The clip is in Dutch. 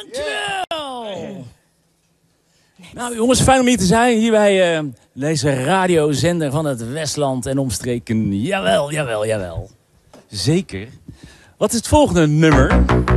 dankjewel. Nou jongens, fijn om hier te zijn. Hier bij deze radiozender van het Westland en omstreken. Jawel. Zeker. Wat is het volgende nummer?